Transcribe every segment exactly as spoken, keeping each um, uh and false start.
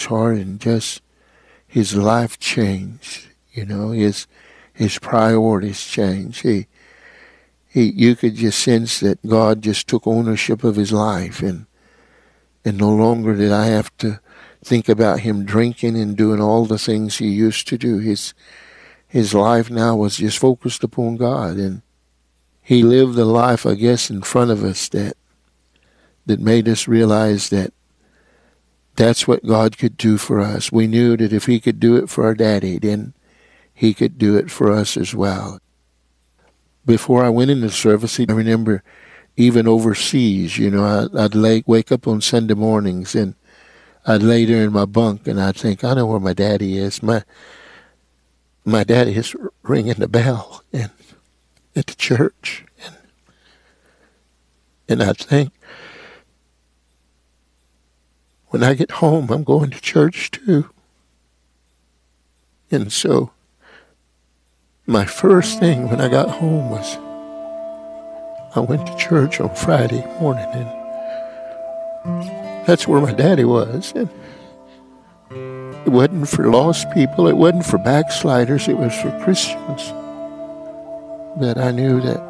heart, and just his life changed. You know, his his priorities changed. He he you could just sense that God just took ownership of his life, and and no longer did I have to think about him drinking and doing all the things he used to do. His his life now was just focused upon God, and he lived a life, I guess, in front of us that that made us realize that that's what God could do for us. We knew that if he could do it for our daddy, then he could do it for us as well. Before I went into service, I remember even overseas, you know, I, I'd lay, wake up on Sunday mornings, and I'd lay there in my bunk, and I'd think, I know where my daddy is. My my daddy is ringing the bell and at the church. And, and I'd think, when I get home, I'm going to church too. And so my first thing when I got home was I went to church on Friday morning, and that's where my daddy was. And it wasn't for lost people. It wasn't for backsliders. It was for Christians. That I knew that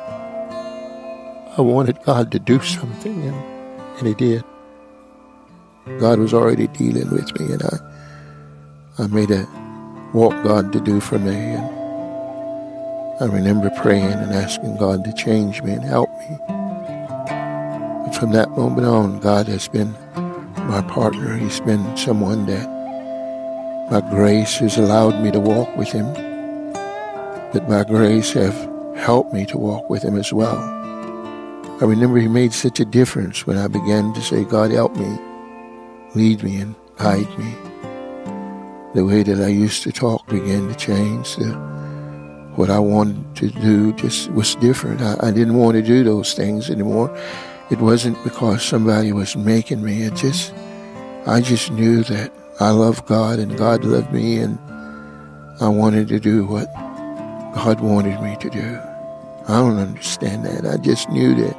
I wanted God to do something, and, and he did. God was already dealing with me, and I I made a walk God to do for me. And I remember praying and asking God to change me and help me. And from that moment on, God has been my partner. He's been someone that by grace has allowed me to walk with him, that by grace have helped me to walk with him as well. I remember he made such a difference when I began to say, God, help me, lead me and guide me. The way that I used to talk began to change. The, what I wanted to do just was different. I, I didn't want to do those things anymore. It wasn't because somebody was making me. It just, I just knew that I loved God and God loved me, and I wanted to do what God wanted me to do. I don't understand that. I just knew that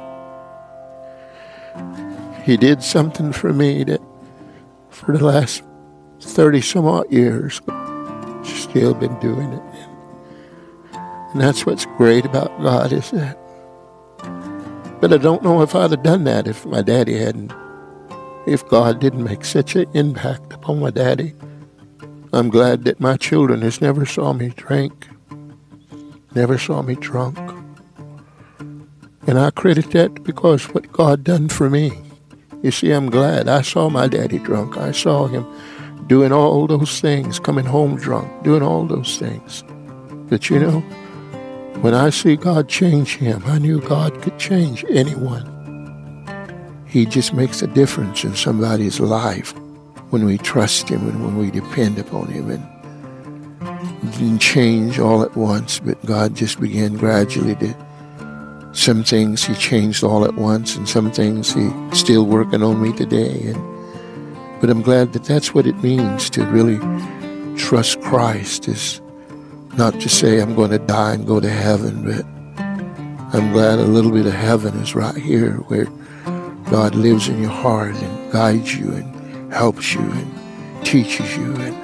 he did something for me that for the last thirty some odd years, still been doing it. And that's what's great about God, is that. But I don't know if I'd have done that if my daddy hadn't, if God didn't make such an impact upon my daddy. I'm glad that my children has never saw me drink, never saw me drunk. And I credit that because what God done for me. You see, I'm glad. I saw my daddy drunk. I saw him doing all those things, coming home drunk, doing all those things. But you know, when I see God change him, I knew God could change anyone. He just makes a difference in somebody's life when we trust him and when we depend upon him. And it didn't change all at once, but God just began gradually to, some things he changed all at once, and some things he's still working on me today. And but I'm glad that that's what it means to really trust Christ, is not to say I'm going to die and go to heaven, but I'm glad a little bit of heaven is right here, where God lives in your heart and guides you and helps you and teaches you. And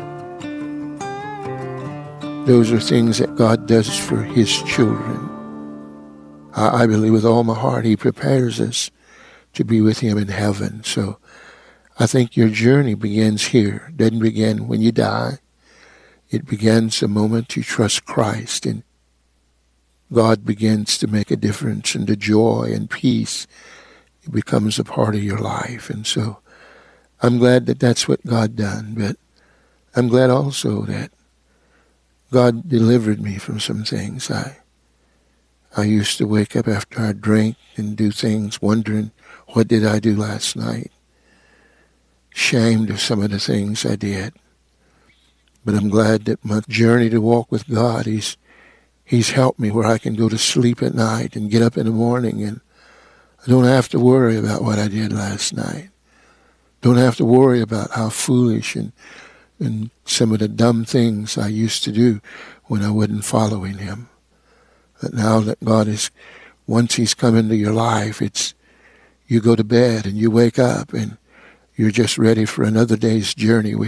those are things that God does for his children. I, I believe with all my heart he prepares us to be with him in heaven. So I think your journey begins here. It doesn't begin when you die. It begins the moment you trust Christ, and God begins to make a difference, and the joy and peace, it becomes a part of your life. And so I'm glad that that's what God done, but I'm glad also that God delivered me from some things. I I used to wake up after I drank and do things wondering, what did I do last night? Ashamed of some of the things I did. But I'm glad that my journey to walk with God, he's, he's helped me where I can go to sleep at night and get up in the morning, and I don't have to worry about what I did last night. Don't have to worry about how foolish and, and some of the dumb things I used to do when I wasn't following him. But now that God is, once he's come into your life, it's, you go to bed and you wake up and you're just ready for another day's journey with